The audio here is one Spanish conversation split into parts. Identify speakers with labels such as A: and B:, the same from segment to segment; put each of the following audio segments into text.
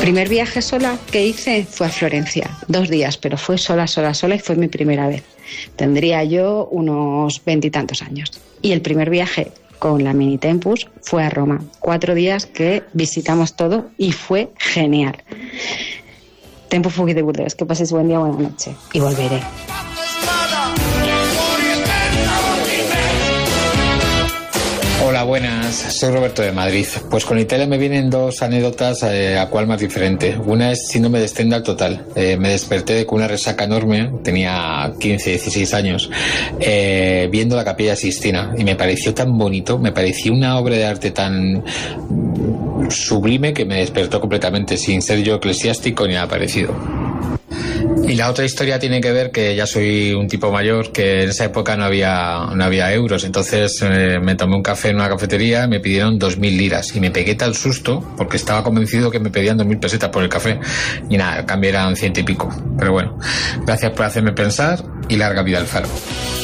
A: Primer viaje sola que hice fue a Florencia, 2 días, pero fue sola y fue mi primera vez. Tendría yo unos 20 y tantos años. Y el primer viaje con la Mini Tempus fue a Roma, 4 días que visitamos todo y fue genial. Tempus fugit de Burdeos, que paséis buen día, buena noche y volveré.
B: Hola, buenas. Soy Roberto de Madrid. Pues con Italia me vienen 2 anécdotas, a cuál más diferente. Una es síndrome de Stendhal total. Me desperté con una resaca enorme, tenía 15, 16 años, viendo la Capilla Sixtina y me pareció tan bonito, me pareció una obra de arte tan sublime que me despertó completamente, sin ser yo eclesiástico ni nada parecido. Y la otra historia tiene que ver que ya soy un tipo mayor, que en esa época no había euros, entonces me tomé un café en una cafetería, me pidieron 2.000 liras y me pegué tal susto porque estaba convencido que me pedían 2.000 pesetas por el café y nada, el cambio eran 100 y pico. Pero bueno, gracias por hacerme pensar y larga vida al Faro.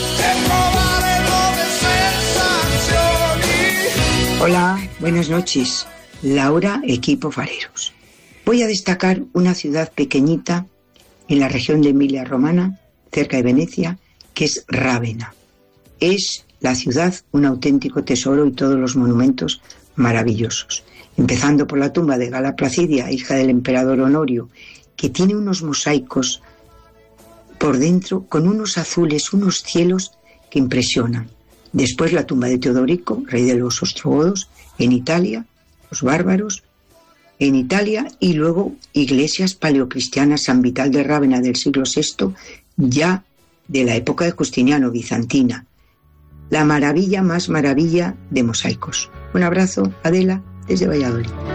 C: Hola, buenas noches. Laura, equipo Fareros. Voy a destacar una ciudad pequeñita en la región de Emilia-Romagna, cerca de Venecia, que es Rávena. Es la ciudad un auténtico tesoro y todos los monumentos maravillosos. Empezando por la tumba de Gala Placidia, hija del emperador Honorio, que tiene unos mosaicos por dentro con unos azules, unos cielos que impresionan. Después la tumba de Teodorico, rey de los ostrogodos, en Italia, los bárbaros, en Italia, y luego iglesias paleocristianas, San Vital de Rávena del siglo VI, ya de la época de Justiniano, bizantina. La maravilla más maravilla de mosaicos. Un abrazo, Adela, desde Valladolid.